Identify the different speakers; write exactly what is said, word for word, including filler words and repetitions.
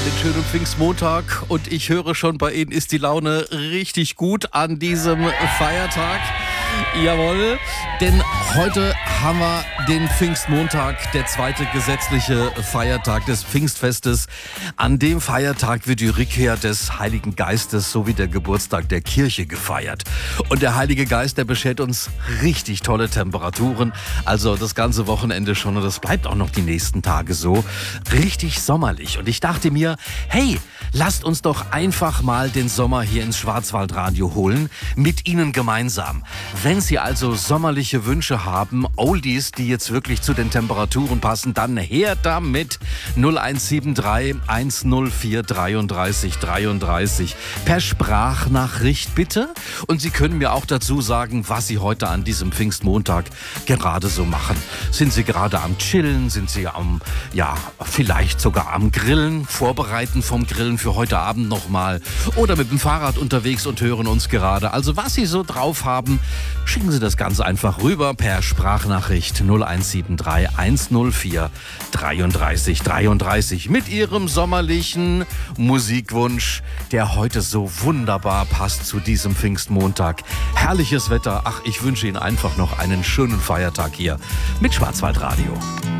Speaker 1: einen schönen Pfingstmontag und ich höre schon, bei Ihnen ist die Laune richtig gut an diesem Feiertag. Jawohl, denn heute haben wir den Pfingstmontag, der zweite gesetzliche Feiertag des Pfingstfestes. An dem Feiertag wird die Rückkehr des Heiligen Geistes sowie der Geburtstag der Kirche gefeiert. Und der Heilige Geist, der beschert uns richtig tolle Temperaturen. Also das ganze Wochenende schon und das bleibt auch noch die nächsten Tage so. Richtig sommerlich. Und ich dachte mir, hey, lasst uns doch einfach mal den Sommer hier ins Schwarzwaldradio holen, mit Ihnen gemeinsam. Wenn Sie also sommerliche Wünsche haben, Oldies, die jetzt wirklich zu den Temperaturen passen, dann her damit. null eins sieben drei eins null vier dreiunddreißig dreiunddreißig per Sprachnachricht bitte. Und Sie können mir auch dazu sagen, was Sie heute an diesem Pfingstmontag gerade so machen. Sind Sie gerade am Chillen? Sind Sie am, ja, vielleicht sogar am Grillen? Vorbereiten vom Grillen für heute Abend nochmal? Oder mit dem Fahrrad unterwegs und hören uns gerade? Also was Sie so drauf haben, schicken Sie das Ganze einfach rüber per Sprachnachricht null eins sieben drei eins null vier dreiunddreißig dreiunddreißig mit Ihrem sommerlichen Musikwunsch, der heute so wunderbar passt zu diesem Pfingstmontag. Herrliches Wetter. Ach, ich wünsche Ihnen einfach noch einen schönen Feiertag hier mit Schwarzwaldradio.